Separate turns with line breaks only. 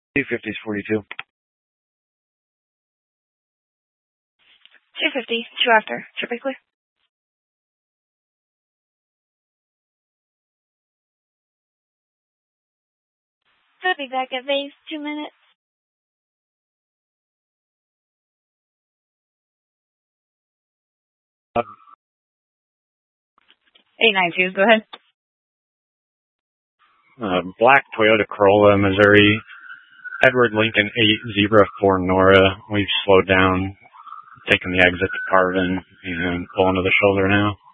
250 is 42.
250, 2 after. Should be clear. I'll be back at base 2 minutes. 892, go ahead.
Black Toyota Corolla, Missouri. Edward Lincoln 804 Nora. We've slowed down, taken the exit to Carvin, and pulling to the shoulder now.